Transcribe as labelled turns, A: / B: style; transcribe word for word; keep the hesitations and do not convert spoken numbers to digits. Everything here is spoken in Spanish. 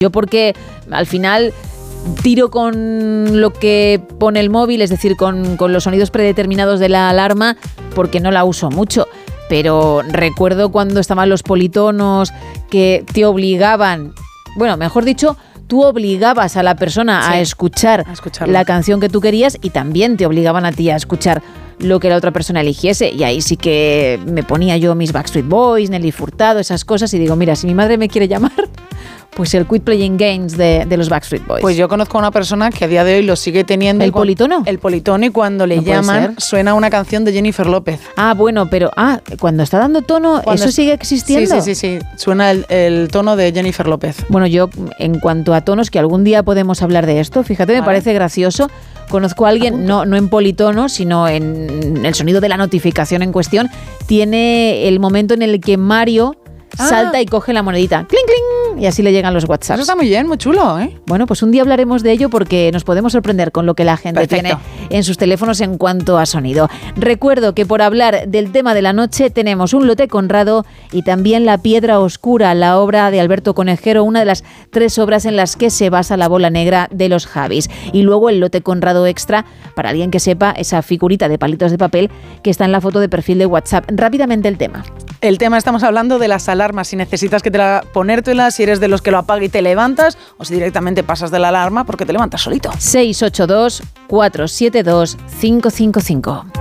A: Yo porque al final tiro con lo que pone el móvil, es decir, con, con los sonidos predeterminados de la alarma, porque no la uso mucho. Pero recuerdo cuando estaban los politonos que te obligaban, bueno, mejor dicho, tú obligabas a la persona sí, a escuchar a la canción que tú querías y también te obligaban a ti a escuchar lo que la otra persona eligiese. Y ahí sí que me ponía yo mis Backstreet Boys, Nelly Furtado, esas cosas, y digo, mira, si mi madre me quiere llamar, pues el Quit Playing Games de, de los Backstreet Boys.
B: Pues yo conozco a una persona que a día de hoy lo sigue teniendo.
A: ¿El politono?
B: El politono, y cuando le
A: ¿No
B: llaman suena una canción de Jennifer López.
A: Ah, bueno, pero ah, cuando está dando tono, ¿eso es, sigue existiendo?
B: Sí, sí, sí, sí. Suena el, el tono de Jennifer López.
A: Bueno, yo en cuanto a tonos, que algún día podemos hablar de esto, fíjate, me vale. parece gracioso. Conozco a alguien, no, no en politono, sino en el sonido de la notificación en cuestión, tiene el momento en el que Mario ah. salta y coge la monedita. ¡Cling, cling! Y así le llegan los WhatsApps.
B: Eso está muy bien, muy chulo, ¿eh?
A: Bueno, pues un día hablaremos de ello porque nos podemos sorprender con lo que la gente Perfecto. tiene en sus teléfonos en cuanto a sonido. Recuerdo que por hablar del tema de la noche tenemos un lote Conrado y también La Piedra Oscura, la obra de Alberto Conejero, una de las tres obras en las que se basa La Bola Negra de los Javis. Y luego el lote Conrado extra, para alguien que sepa, esa figurita de palitos de papel que está en la foto de perfil de WhatsApp. Rápidamente el tema.
B: El tema, estamos hablando de las alarmas, si necesitas que te la, ponértelas, si eres de los que lo apaga y te levantas, o si directamente pasas de la alarma porque te levantas solito.
A: seis ocho dos, cuatro siete dos, cinco cinco cinco.